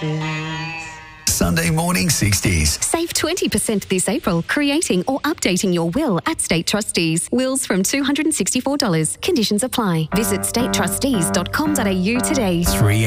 Sunday morning 60s. Save 20% this April, creating or updating your will at State Trustees. Wills from $264. Conditions apply. Visit statetrustees.com.au today. 3